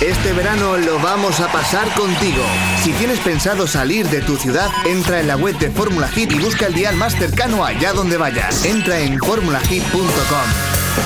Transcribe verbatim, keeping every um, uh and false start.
Este verano lo vamos a pasar contigo. Si tienes pensado salir de tu ciudad, entra en la web de Fórmula Hit y busca el dial más cercano allá donde vayas. Entra en fórmula hit punto com.